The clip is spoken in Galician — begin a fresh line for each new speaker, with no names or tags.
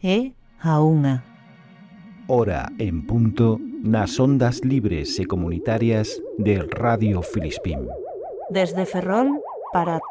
é a 1.
Hora en punto nas ondas libres e comunitarias de Radio Filispín.
Desde Ferrol para